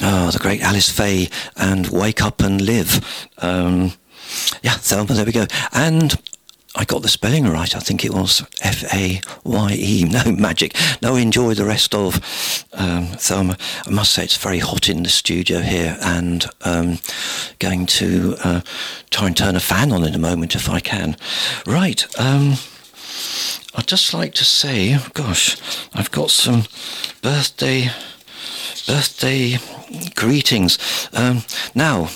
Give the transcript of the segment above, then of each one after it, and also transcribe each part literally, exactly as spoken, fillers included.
Oh, the great Alice Faye and Wake Up and Live. Um, yeah, Thelma, there we go. And I got the spelling right. I think it was F A Y E. No magic. No, enjoy the rest of um, Thelma. I must say it's very hot in the studio here, and um, going to uh, try and turn a fan on in a moment if I can. Right. Um, I'd just like to say, gosh, I've got some birthday birthday greetings. Um, now.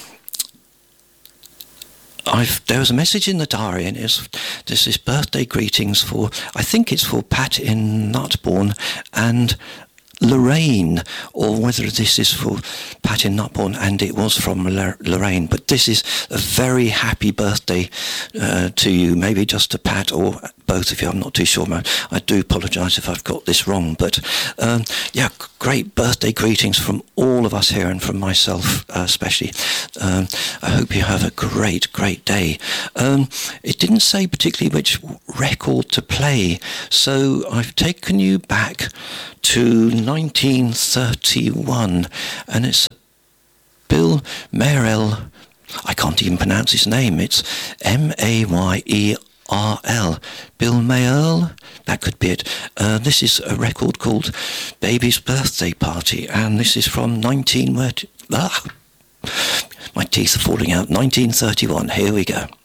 I've, there was a message in the diary, and it's, this is birthday greetings for, I think it's for Pat in Nutbourne and Lorraine, or whether this is for Pat in Nutbourne and it was from L- Lorraine. But this is a very happy birthday uh, to you, maybe just to Pat or both of you. I'm not too sure. I do apologise if I've got this wrong. But um, yeah, great birthday greetings from all of us here and from myself uh, especially. Um, I hope you have a great, great day. Um, it didn't say particularly which record to play, so I've taken you back to nineteen thirty-one, and it's Bill Mayerl. I can't even pronounce his name. It's M A Y E R L. Bill Mayerl, that could be it. Uh, this is a record called Baby's Birthday Party, and this is from nineteen... Ah, my teeth are falling out. nineteen thirty-one. Here we go.